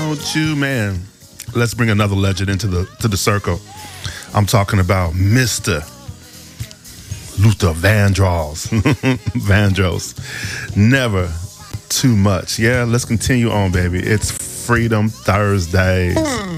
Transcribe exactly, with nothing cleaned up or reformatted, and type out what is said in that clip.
don't you, man? Let's bring another legend into the to the circle. I'm talking about Mister Luther Vandross. Vandross. Never too much. Yeah, let's continue on, baby. It's Freedom Thursdays.